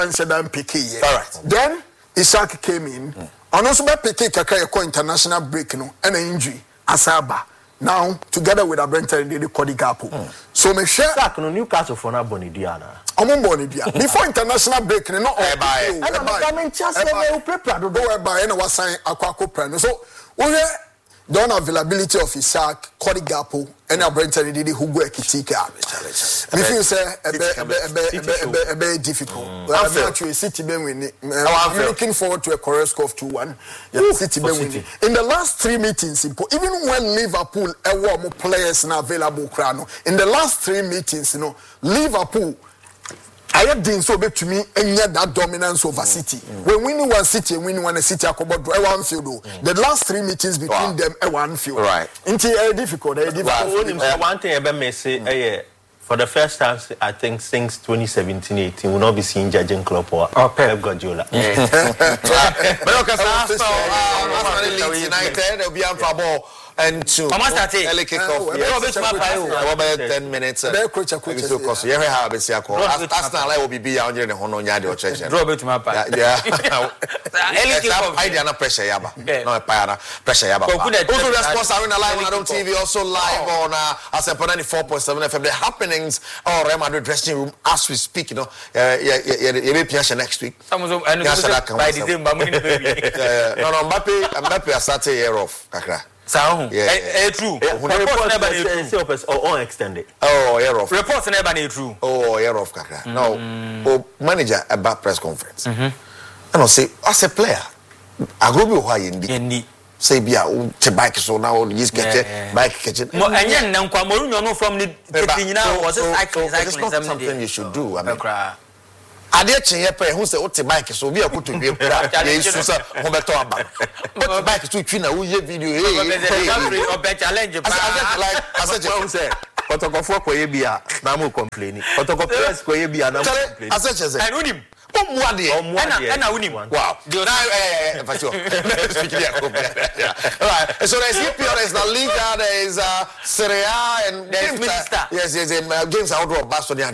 Amsterdam Piqué. All right. Then Isaac came in. And also by Piqué Kakayako international break and an injury. Asaba. Now, together with Abrenta, they call the gap. So me share. Sack no Newcastle for na Bonidiana. Bonidia. Before international break, no all buy. I'm just prepare. Do buy and was sign Aquaco Prano. So we the availability of Isaac, Cody Gapo, and Abrenta did who go Kitika. If you say a very difficult, I'm actually City Ben winning. I'm looking forward to a correct score of 2-1. City Ben winning. In the last 3 meetings, even when Liverpool were more players now available, in the last 3 meetings, Liverpool. I had been so bad to me and yet that dominance over City. When winning one City and winning one City, I come out one field. The last 3 meetings between them, one field. Right. It's difficult. One thing about Messi, for the first time, I think since 2017-18, we'll not be seeing Jurgen Klopp or Pep Guardiola. But United, they'll be on for ball. And to early kickoff, 10 minutes. Arsenal will be on the Hononia or Church. Yeah, pressure Yaba. No, pressure Yaba. Also, response are in live on TV, also live on as a 94.7 FM. The happenings or Real Madrid dressing room as we speak, you may be next week. By December, no, Mbappe has started a year off. True. Reports never or extended. Oh, year off. Reports never true. Oh, year off, Kakra. No, manager about press conference. And I'll say, as a player, I go be why indeed. Say, be a bike so now he's getting bike catching. And then, Mourinho from the it's not something you should do. I mean, I did change who say, "What's the bike?" So we are put to be a bike to China. Who video? Challenge. I said, Photographer Koyebia, Namu complaining. Photographers Koyebia, Namu complaining. I said, I him. Wow. So there's EPL, there's La Liga, there's Serie A, and there's Minister. Yes, games out of Barcelona,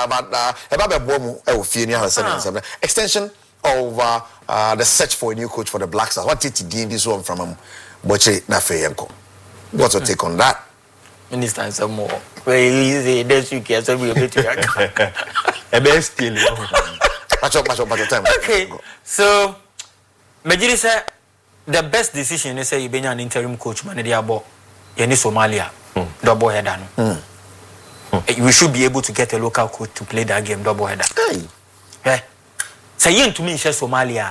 but extension of the search for a new coach for the Black Stars. What did he do this one from Boche Nafeyenko? What's your take on that? Minister and some more. Very easy, this week, yes, we'll be to a best still. Match up time. Okay, so Majiri said the best decision is say you be an interim coach manager about any Somalia double header. We should be able to get a local coach to play that game double header. Yeah. Say you to me share Somalia.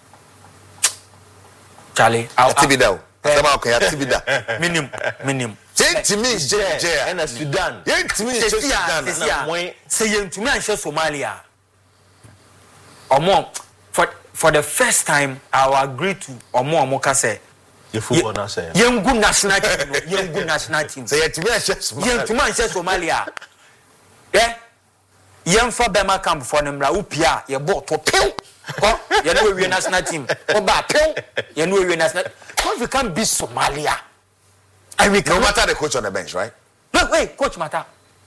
Charlie, I'll be there. Minimum. Say to me, and Sudan. To me, Sudan. Say to me, share Somalia. Or more for the first time, I will agree to or more say the football national. Young good national team, young good national team. Say to me, Somalia. Yeah, young for Bema camp for them la upia. You bought to pill. You know we national team. Oba pill. You know we national. Because we can't beat Somalia. And we no matter the coach on the bench, right? No, wait, Coach Mata.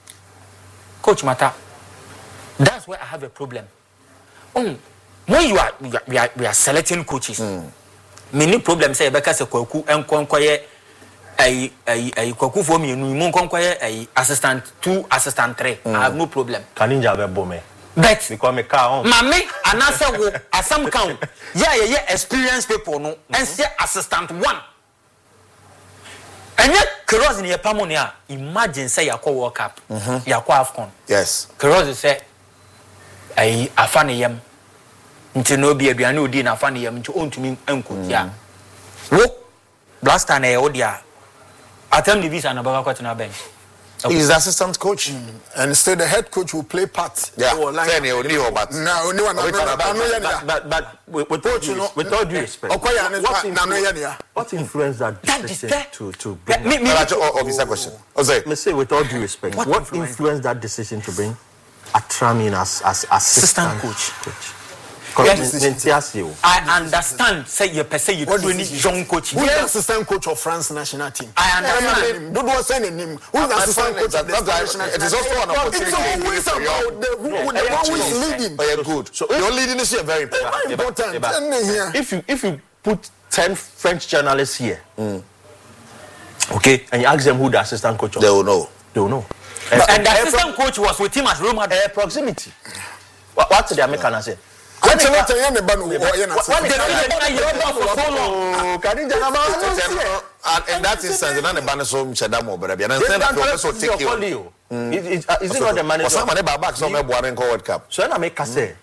That's where I have a problem. When we are selecting coaches, many problems say because a Kwaku and Konkoye a Kwaku for me, Mun Konkoye assistant 2, assistant 3. I have no problem. Kaninja Bome. But become a cow. Mammy, and answer at some count. Yeah, experienced people no and say assistant 1. And yet, Keros in your Pamonia, imagine say your co World Cup, your co AFCON. Yes. Keros say a funny yam. Until no be a no dinner funny yam to own to me uncle. Yeah. Look, Blaster and Odia. I tell you this and about what in our bench. He's the assistant coach. And still the head coach will play part. Yeah. But with all due respect, what influence that decision to bring? This question. Let's say with all due respect, what influenced that decision to bring Atrami as assistant coach? I understand. Say you young coach. Who is the assistant coach of France national team? I understand. Don't want to send him. Who is the assistant coach of the national team? It is also an opportunity. It's always about the one who is leading. But you're good. So your leading is very important. If you put 10 French journalists here, okay, and you ask them who the assistant coach was, they will know. And the assistant coach was with him at Roma. Proximity. What did the American say? And in that instance, the man so Chadamo, but I'm is it not the manager? Somebody back some World Cup. So I make a say.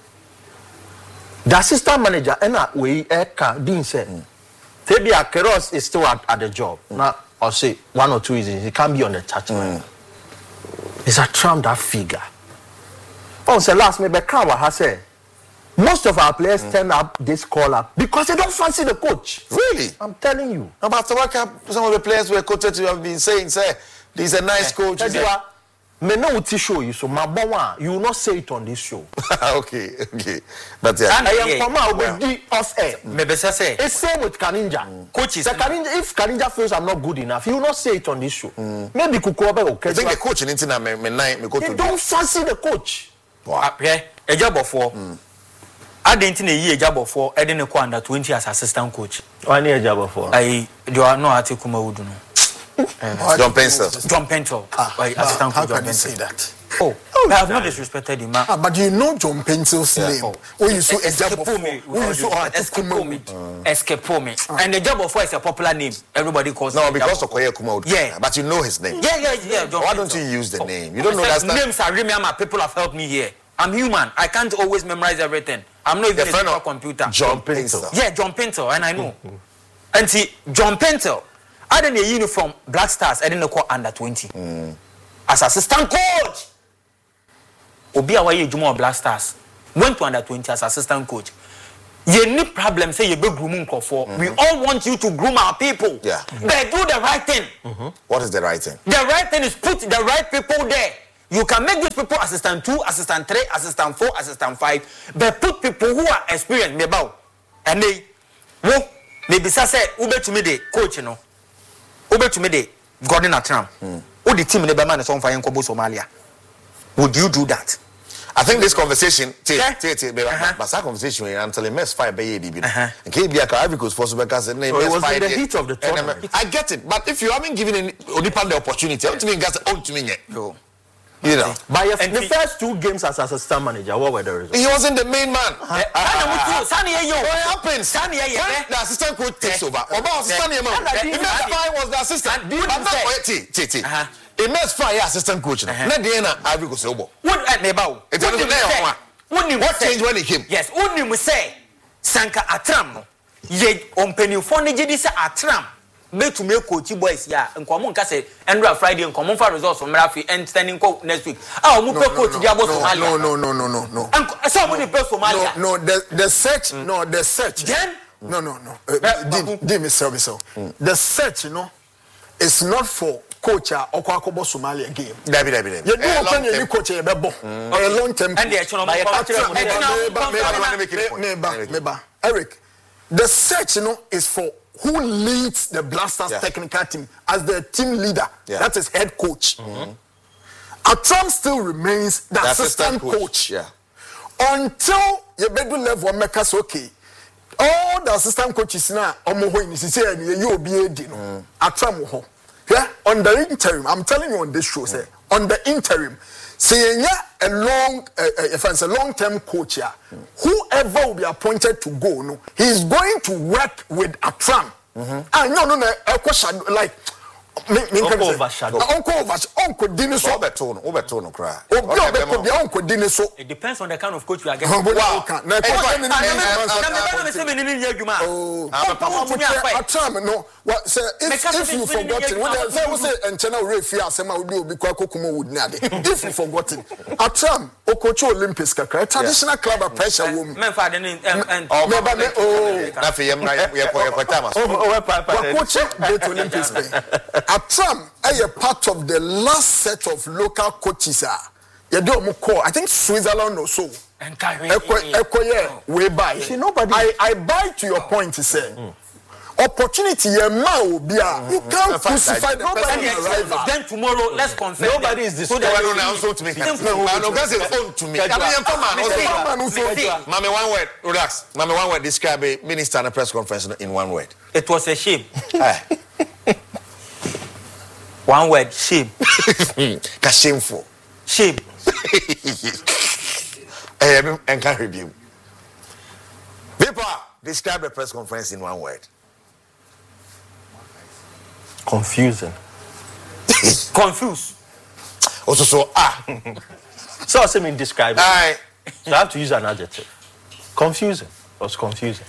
The assistant manager, and we didn't say. Maybe Keros is still at the job. Now, I'll say 1 or 2 reasons. He can't be on the touchline. It's a trump that figure. On the last, maybe Kawa has said. Most of our players turn up this call up because they don't fancy the coach. Really? I'm telling you. About the World Cup, some of the players were quoted to have been saying, say, he's a nice coach. Me no uti show you, so my boy, you will not say it on this show. Okay. But yeah. And I am from out with off air. Maybe say it's same with Kaninja. Coaches. If Kaninja feels I'm not good enough, he will not say it on this show. Maybe Kukuobe okay. I think the coach in Intina me go to. They don't fancy the coach. Wow. Okay. A job of 4. I didn't need a job of 4. I didn't go under 20 as assistant coach. I need a job of 4. You are no Atikuma Uduno. John Pencil. Assistant coach. How can you say that? I have not disrespected him. But you know John Pencil's name. You saw a job of 4. Escape me. And the job of 4 is a popular name. Everybody calls it. No, because of Koye Kuma. Yeah. But you know his name. Yeah. Why don't you use the name? You don't know that names are remember. People have helped me here. I'm human. I can't always memorize everything. I'm not even a super computer. John Pencil. Yeah, John Pencil, and I know. And see, John Pencil, I didn't a uniform Black Stars. I didn't call under 20 as assistant coach. Obi awaye Jumo Black Stars went to under 20 as assistant coach. You need problem. Say you be grooming for. We all want you to groom our people. Yeah. But do the right thing. What is the right thing? The right thing is put the right people there. You can make these people assistant 2, assistant 3, assistant 4, assistant 5, but put people who are experienced. And they, maybe say, Ube to me the coach, you know, Ube to me the Gordon Atram. Who the team in the man is on fire in Kobo Somalia? Would you do that? I think this conversation, but that conversation, I'm telling mess fire by ADB. And KBA Ivory Coast for Subacas and it was in the heat of the tournament. I get it, but if you haven't given Onipan the opportunity, I don't think that's own to me. You know, by the first 2 games as assistant manager, what were the results? He wasn't the main man. What happens? When the assistant coach takes over, Imesfai was the assistant. Imesfai assistant coach. What changed when he came? Yes, Unim say Sanka Atram. Ye on penny for Nijidisa Atram. Make to make coach boys yeah and come say Andrew Friday and come for results from Rafi and standing next week. No. And somebody play Somalia. No, the search. Then no. The search, is not for coach or Kwakobo Somalia game. You don't any coach a long term. And Eric, the search is for who leads the Blasters technical team as the team leader. That is head coach. Atram still remains the assistant coach. Until you bedu level make us okay. All the assistant coaches now omoho in say you be no. Atram ho. Yeah, on the interim, I'm telling you on this show, say on the interim, say a long-term coach here, whoever will be appointed to go, no, he is going to work with Atram. And no, a question like Uncle Dinosaur. It depends on the kind of coach you are getting. If you've forgotten, Atram, Okocho Olympics, traditional club of pressure woman. Atram is a part of the last set of local coaches. I think Switzerland or so. way by. See, nobody. I buy to your point to say. Opportunity, you can't crucify the person in arrival. Then tomorrow, let's confess. Nobody is describing. Mami, one word, relax. Mami, one word, describe a minister in a press conference in one word. It was a shame. One word, shame. Shameful. Shame. And can review. People, describe a press conference in one word. Confusing. Confused. Also, So I say describe it. So I have to use an adjective. Confusing. It was confusing.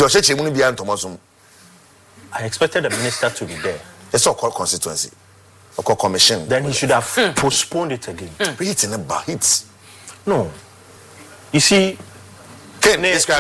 I expected the minister to be there. It's all called constituency. Or called commission. Then he should have postponed it again. Hits in a bar. Hits. No. You see, describe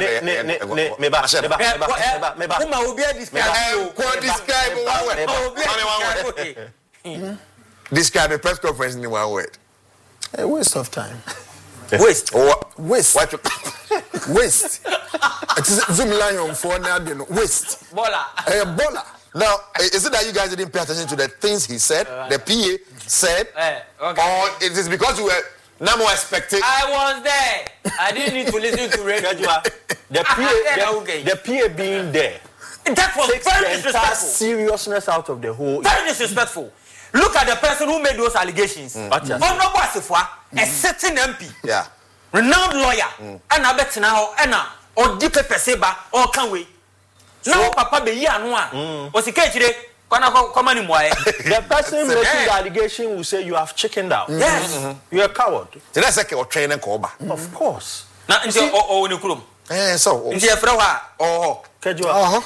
a press conference in one word. A waste of time. Waste. Waste. Waste. Zoom lion for now. Waste. Bola. Bola. Now, is it that you guys didn't pay attention to the things he said, the PA said, or it is because you were now more expecting? I was there. I didn't need to listen to radio. The PA being there. That was very the disrespectful. Seriousness out of the whole. Very disrespectful. Look at the person who made those allegations. Honorable Asifwa, a certain MP, renowned lawyer, and I bet now, or deep Peseba, or can we? No, Papa be here, was the case today? The person making the allegation will say you have chickened out. Yes. You're a coward. That's like a trainer call. Of course. Now, in the so, in the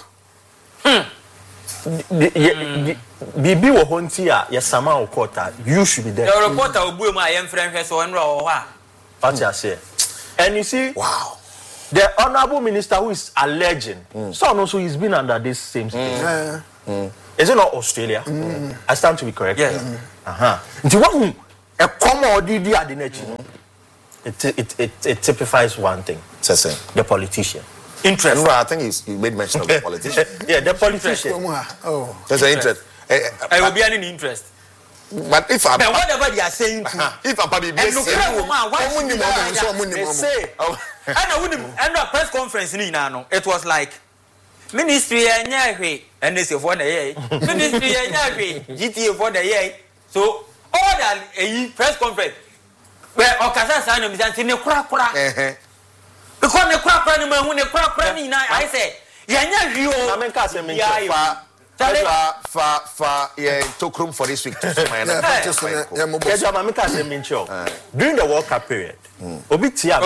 Bibi wo honti a yesama okota you should be there. The reporter will be my friend so and what you say. And you see, wow, the honorable minister who is alleging, so also he's been under this same thing. Is it not Australia? I stand to be correct. Yes. The one a common DD at the next, it typifies one thing. The politician. Interest. No, I think you made mention of the politician. Yeah, the politician. There's an interest. I will be any interest. But if then whatever they are saying, if I'm probably they say, and a press conference it was like ministry and they say for the year, ministry and GTA for the year. So all that a press conference where Okasa sign is in a crack. Because the crack when the crack I say, Tokrum for this week. During the World Cup period, Obitia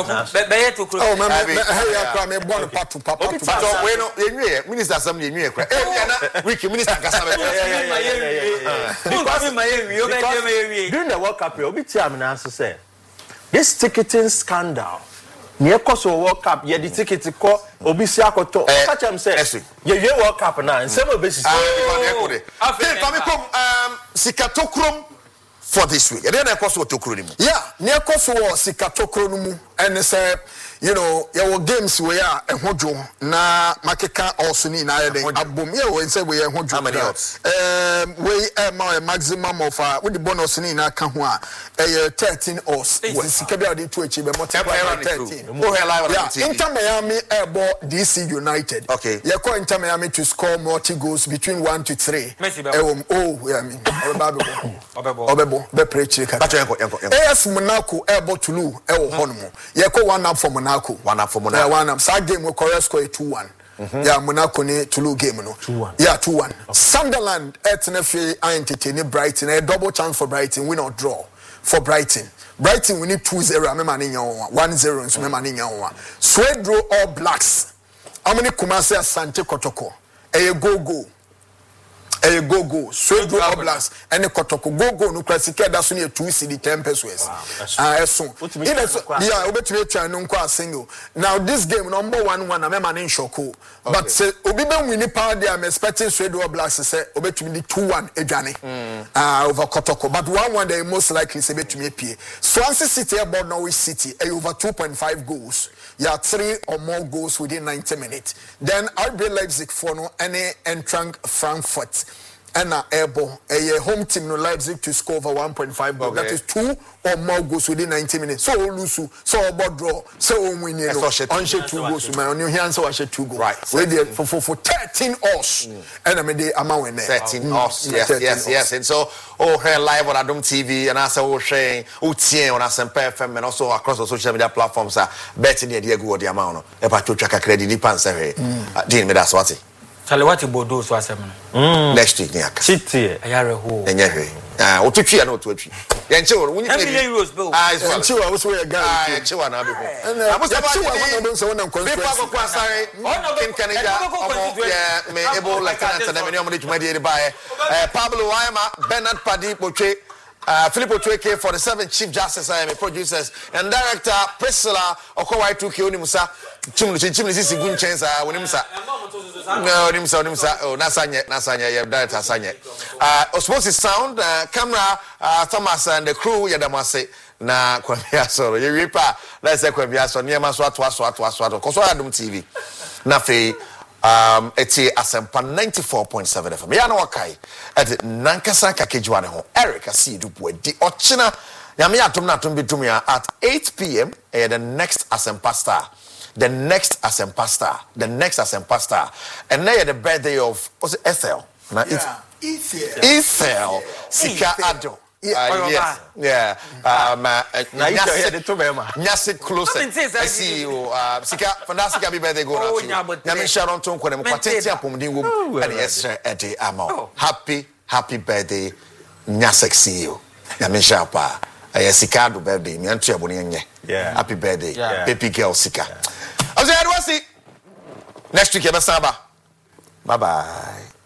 Minister Assembly, during the World Cup period, Obitia said, this ticketing scandal. Near Koso World Cup, ye the ticket to call Obisia Koto. Catch him say, ye World Cup now, and some basis. Sikatokrum for this week. And then I Koso Tokrum. Yeah, near Koso Sikatokrum, and say, you know, your games we are a hojo na makeka also ni na yede abom ye we say we are hojo. How many odds? We a maximum of with the bonus ni na ka ho a 13 odds. Sika bia dey to achieve multiply by 13. Yeah, Inter Miami ebo DC United. Okay. Ye call Inter Miami to score multi goals between 1 to 3. Oh, yeah, I mean. Obebo be preach ka. AS Monaco ebo Toulouse e wo hono. Ye call one up for Monaco. One up for Monaco. Yeah, one up. So game we correct score 2-1. Yeah, Monaco ni Toulouse game no. 2-1. Yeah, 2-1. Okay. Sunderland etnefe entertain Brighton. A double chance for Brighton, win or draw for Brighton. Brighton we need 2-0. Me mani nya 1-0 so me mani nya 1. Swedro All Blacks. How many Kumasi Asante Kotoko? A go. go Sweden Oblast and Kotoko go no classic that's only 2 cedi 10 pesos so yeah obetwe twa no nko asengo now this game number 1-1 am man in shoko but say obi ben win power there I'm expecting Sweden Oblast say obetwe the 2-1 edwane over Kotoko but 1-1 they most likely say betwe pie Swansea City about Norwich City over 2.5 goals yeah 3 or more goals within 90 minutes then RB Leipzig for no any Eintracht Frankfurt and able a home team no Leipzig to score over 1.5 goals. That is 2 or more goals within 90 minutes. So lose, so about draw, so win. You know, on 2 goals. My on your hands, so I should 2 goals. Right. For 13 us, and I mean the amount in there. 13 us. Yes. And so here live on Adom TV, and as I was saying, on Asempa FM, and also across the social media platforms are betting the idea go the amount. About to check a credit depends. Didn't me that's what. Salawati Bodo so asem no. Next week niaka. City ayare ho. Enye hwe. Otutwi ya na otutwi. Ye nche wo woni play. €1 bill. Nche wo so ye guy. Nche wa na be ho. Amusa ba nche wo na so na conference. People go kwa sare. Kin Canada omo ye me able lieutenant na me omo de tuma de ba Pablo Waima, Bernard Padi Poche, Filippo Tweke for the 7 Chief Justice and producers and director Priscilla Okowai 2K Onimusa Chimney Sisi Gunchens Onimusa Onimusa oh Nasanya yeah director Sanye osmosis sound camera Thomas and the crew Yadamase na Kwabia Soro you repa let's say Kwabia Soro niema so ato koso Adom TV na fe it's Asempa 94.7 FM. Ya na wakai at Nankasa Kakejwane ho. Eric Asidupu di Ochina Yami atom na atom bitum ya at 8 p.m. The next Asempa Star. The next Asempa Star. And now the birthday of what's it Ethel? Ethel Sika Ado. Yes. Yeah. Nyase close. I see you. Sika fantastic happy birthday go now to you. Nyame Sharon ton kwene mo patenti apomdin wo and yes ede amo. Happy birthday Nyase see you. Nyame Shapa. Sika do birthday. Me antu aboni enye. Yeah. Happy birthday. Baby girl Sika. I say I do see. Next week e be saba. Bye bye.